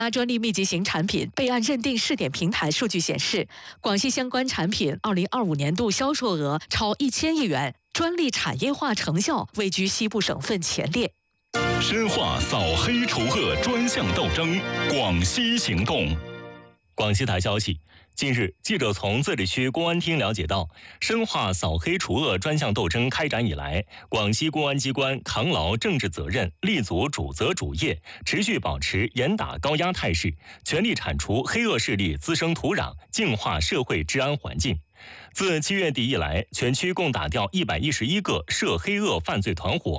专利密集型产品备案认定试点平台数据显示，广西相关产品2025年度销售额超1000亿元，专利产业化成效位居西部省份前列。 深化扫黑除恶专项斗争，广西行动。广西台消息，近日，记者从自治区公安厅了解到，深化扫黑除恶专项斗争开展以来，广西公安机关扛牢政治责任，立足主责主业，持续保持严打高压态势，全力铲除黑恶势力滋生土壤，净化社会治安环境。自7月底以来，全区共打掉111个涉黑恶犯罪团伙，